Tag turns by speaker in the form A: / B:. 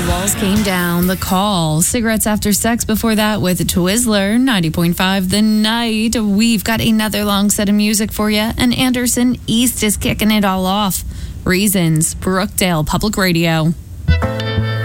A: Walls Came Down, The Call, Cigarettes After Sex before that with Twizzler, 90.5 The Night. We've got another long set of music for you, and Anderson East is kicking it all off. Reasons, Brookdale Public Radio.